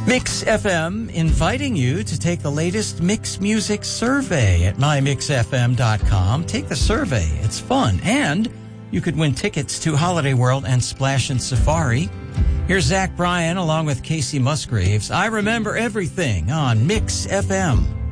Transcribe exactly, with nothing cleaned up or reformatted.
Mix F M inviting you to take the latest Mix Music survey at my mix f m dot com. Take the survey. It's fun. And you could win tickets to Holiday World and Splash and Safari. Here's Zach Bryan along with Casey Musgraves. I Remember Everything on Mix F M.